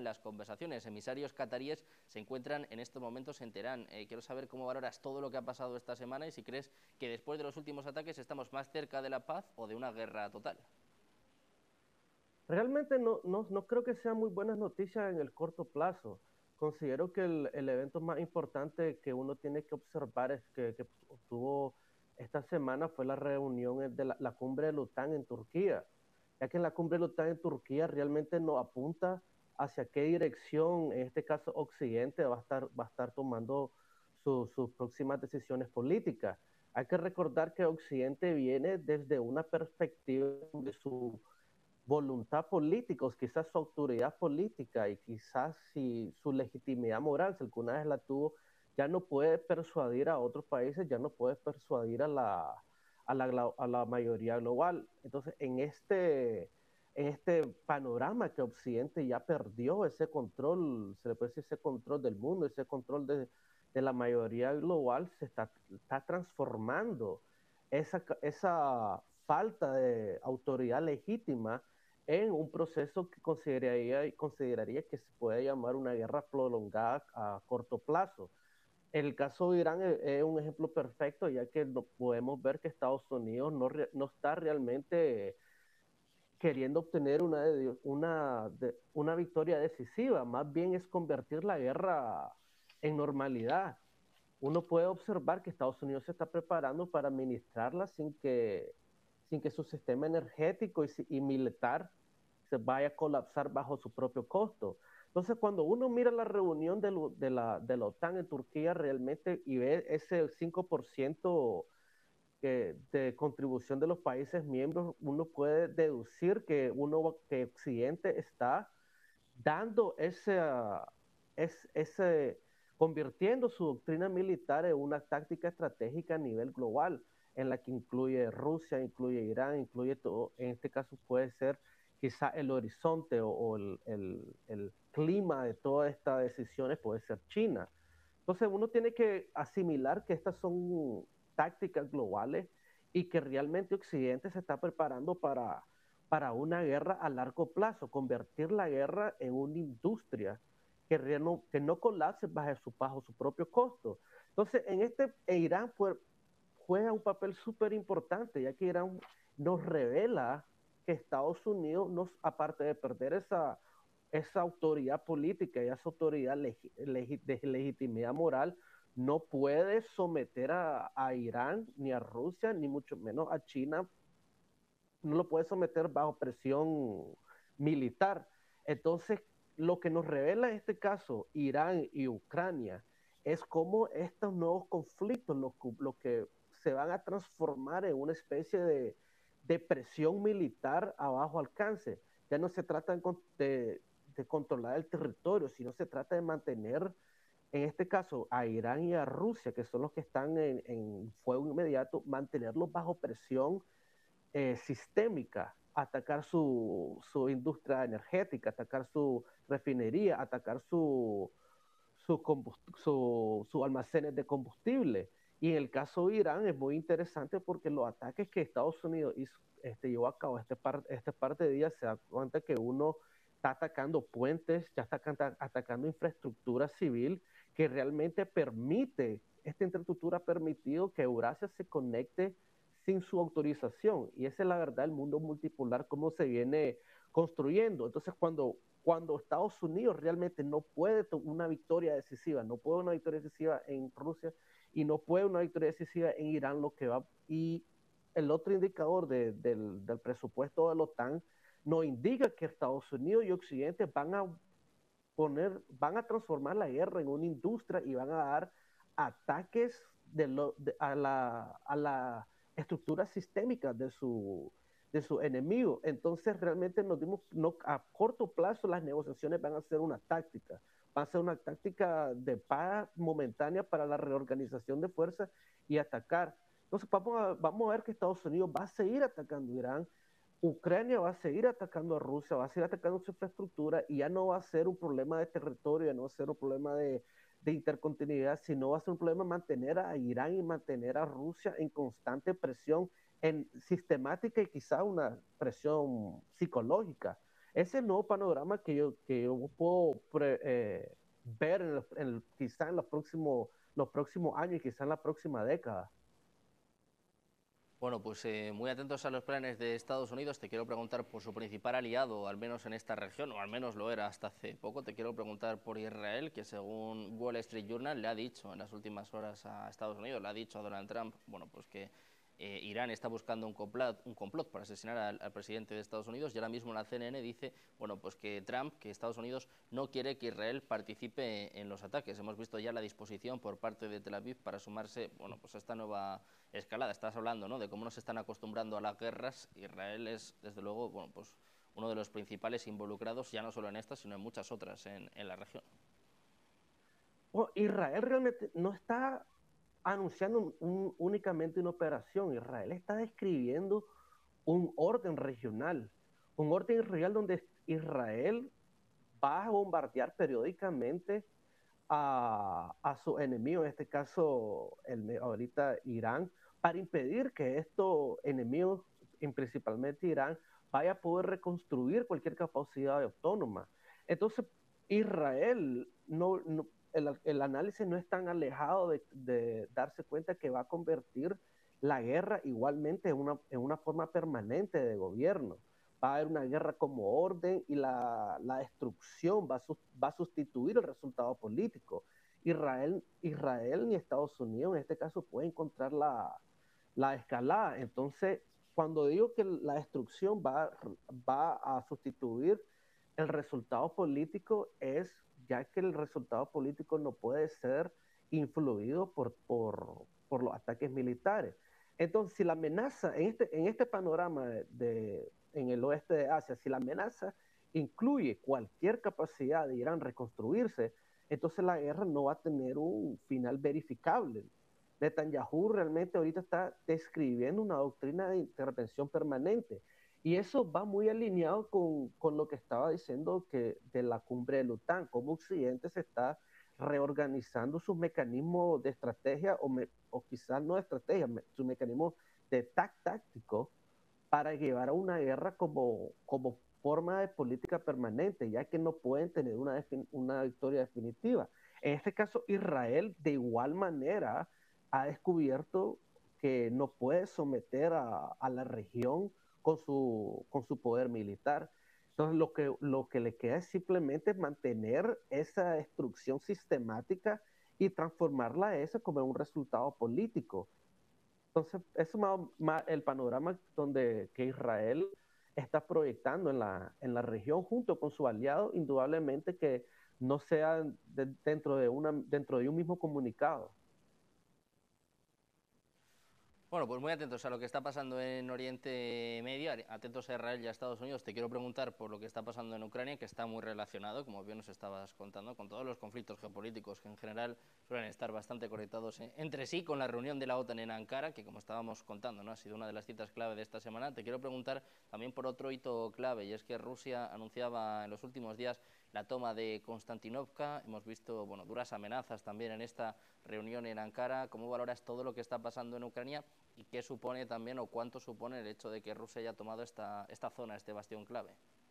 las conversaciones. Emisarios cataríes se encuentran en estos momentos en Teherán. Quiero saber cómo valoras todo lo que ha pasado esta semana y si crees que después de los últimos ataques estamos más cerca de la paz o de una guerra total. Realmente no creo que sean muy buenas noticias en el corto plazo. Considero que el evento más importante que uno tiene que observar es que tuvo esta semana fue la reunión de la cumbre de la OTAN en Turquía, ya que en la cumbre de la OTAN en Turquía realmente no apunta hacia qué dirección, en este caso Occidente, va a estar tomando sus próximas decisiones políticas. Hay que recordar que Occidente viene desde una perspectiva de su voluntad política, o quizás su autoridad política y quizás si su legitimidad moral, si alguna vez la tuvo, ya no puede persuadir a otros países, ya no puede persuadir a la mayoría global. Entonces, en este panorama que Occidente ya perdió ese control, se le puede decir ese control del mundo, ese control de la mayoría global, está transformando esa falta de autoridad legítima en un proceso que consideraría que se puede llamar una guerra prolongada a corto plazo. El caso de Irán es un ejemplo perfecto, ya que podemos ver que Estados Unidos no está realmente queriendo obtener una victoria decisiva, más bien es convertir la guerra en normalidad. Uno puede observar que Estados Unidos se está preparando para administrarla sin que su sistema energético y militar se vaya a colapsar bajo su propio costo. Entonces, cuando uno mira la reunión de la OTAN en Turquía realmente y ve ese 5% de contribución de los países miembros, uno puede deducir que Occidente está dando ese, convirtiendo su doctrina militar en una táctica estratégica a nivel global, en la que incluye Rusia, incluye Irán, incluye todo, en este caso puede ser quizá el horizonte o el clima de todas estas decisiones puede ser China. Entonces uno tiene que asimilar que estas son tácticas globales y que realmente Occidente se está preparando para una guerra a largo plazo, convertir la guerra en una industria que no colapse bajo su propio costo. Entonces, Irán juega un papel súper importante, ya que Irán nos revela que Estados Unidos, aparte de perder esa autoridad política y esa autoridad de legitimidad moral, no puede someter a Irán, ni a Rusia, ni mucho menos a China, no lo puede someter bajo presión militar. Entonces, lo que nos revela en este caso Irán y Ucrania es cómo estos nuevos conflictos, lo que se van a transformar en una especie de presión militar a bajo alcance. Ya no se trata de controlar el territorio, sino se trata de mantener, en este caso, a Irán y a Rusia, que son los que están en fuego inmediato, mantenerlos bajo presión sistémica, atacar su industria energética, atacar su refinería, atacar su almacenes de combustible. Y en el caso de Irán es muy interesante porque los ataques que Estados Unidos llevó a cabo este par de días se da cuenta que uno está atacando puentes, ya está atacando infraestructura civil que realmente permite, esta infraestructura ha permitido que Eurasia se conecte sin su autorización. Y esa es la verdad, el mundo multipolar, cómo se viene construyendo. Entonces, cuando Estados Unidos realmente no puede una victoria decisiva, no puede una victoria decisiva en Rusia y no puede una victoria decisiva en Irán, lo que va. Y el otro indicador del presupuesto de la OTAN nos indica que Estados Unidos y Occidente van a transformar la guerra en una industria y van a dar ataques a la estructura sistémica de su enemigo. Entonces realmente nos dimos, no, a corto plazo las negociaciones van a ser una táctica, va a ser una táctica de paz momentánea para la reorganización de fuerzas y atacar. Entonces vamos a ver que Estados Unidos va a seguir atacando Irán, Ucrania va a seguir atacando a Rusia, va a seguir atacando su infraestructura y ya no va a ser un problema de territorio, ya no va a ser un problema de intercontinuidad, sino va a ser un problema mantener a Irán y mantener a Rusia en constante presión en sistemática y quizá una presión psicológica. Ese es el nuevo panorama que yo puedo ver quizá en los próximos años y quizá en la próxima década. Bueno, pues muy atentos a los planes de Estados Unidos. Te quiero preguntar por su principal aliado, al menos en esta región, o al menos lo era hasta hace poco. Te quiero preguntar por Israel, que según Wall Street Journal le ha dicho en las últimas horas a Estados Unidos, le ha dicho a Donald Trump, bueno, pues que Irán está buscando un complot para asesinar al presidente de Estados Unidos, y ahora mismo la CNN dice, bueno, pues que Trump, que Estados Unidos no quiere que Israel participe en los ataques. Hemos visto ya la disposición por parte de Tel Aviv para sumarse, bueno, pues a esta nueva escalada. Estás hablando, ¿no?, de cómo nos están acostumbrando a las guerras. Israel es, desde luego, bueno, pues uno de los principales involucrados, ya no solo en esta, sino en muchas otras en la región. Bueno, Israel realmente no está anunciando únicamente una operación. Israel está describiendo un orden regional donde Israel va a bombardear periódicamente a su enemigo, en este caso ahorita Irán, para impedir que estos enemigos, principalmente Irán, vaya a poder reconstruir cualquier capacidad autónoma. Entonces, Israel, el análisis no es tan alejado de darse cuenta que va a convertir la guerra igualmente en una forma permanente de gobierno. Va a haber una guerra como orden y la destrucción va a sustituir el resultado político. Israel ni Estados Unidos en este caso puede encontrar la escalada. Entonces, cuando digo que la destrucción va a sustituir el resultado político, es ya que el resultado político no puede ser influido por los ataques militares. Entonces, si la amenaza en este panorama en el oeste de Asia, si la amenaza incluye cualquier capacidad de Irán reconstruirse, entonces la guerra no va a tener un final verificable. Netanyahu realmente ahorita está describiendo una doctrina de intervención permanente. Y eso va muy alineado con lo que estaba diciendo que de la cumbre de la OTAN, cómo Occidente se está reorganizando sus mecanismos de estrategia o quizás no de estrategia, sus mecanismos de táctico para llevar a una guerra como forma de política permanente, ya que no pueden tener una victoria definitiva. En este caso, Israel de igual manera ha descubierto que no puede someter a la región con su poder militar. Entonces, lo que le queda es simplemente mantener esa destrucción sistemática y transformarla esa como un resultado político. Entonces, eso es más el panorama donde que Israel está proyectando en la región junto con su aliado, indudablemente que no sea dentro de un mismo comunicado. Bueno, pues muy atentos a lo que está pasando en Oriente Medio, atentos a Israel y a Estados Unidos. Te quiero preguntar por lo que está pasando en Ucrania, que está muy relacionado, como bien nos estabas contando, con todos los conflictos geopolíticos que en general suelen estar bastante conectados entre sí, con la reunión de la OTAN en Ankara, que como estábamos contando, ¿no?, ha sido una de las citas clave de esta semana. Te quiero preguntar también por otro hito clave, y es que Rusia anunciaba en los últimos días la toma de Konstantinovka. Hemos visto, bueno, duras amenazas también en esta reunión en Ankara. ¿Cómo valoras todo lo que está pasando en Ucrania y qué supone también o cuánto supone el hecho de que Rusia haya tomado esta zona, este bastión clave?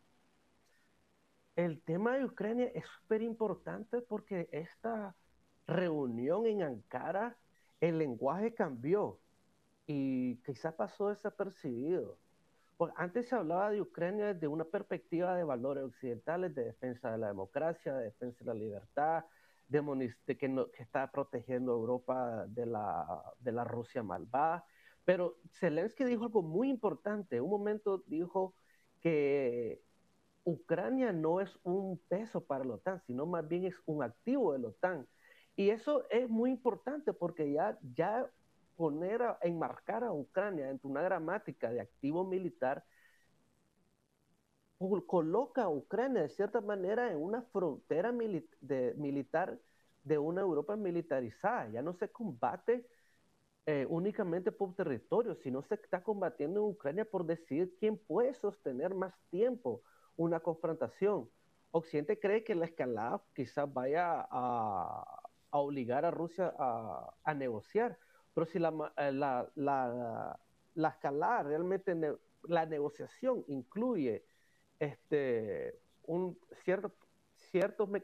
El tema de Ucrania es súper importante porque esta reunión en Ankara, el lenguaje cambió y quizás pasó desapercibido. Pues antes se hablaba de Ucrania desde una perspectiva de valores occidentales, de defensa de la democracia, de defensa de la libertad, de que, que está protegiendo a Europa de la Rusia malvada. Pero Zelensky dijo algo muy importante. En un momento dijo que Ucrania no es un peso para la OTAN, sino más bien es un activo de la OTAN. Y eso es muy importante porque ya enmarcar a Ucrania en una gramática de activo militar coloca a Ucrania de cierta manera en una frontera militar de una Europa militarizada. Ya no se combate únicamente por territorio, sino se está combatiendo en Ucrania por decidir quién puede sostener más tiempo una confrontación. Occidente cree que la escalada quizás vaya a obligar a Rusia a negociar, pero si la escalada realmente, la negociación incluye este, un cierto, ciertos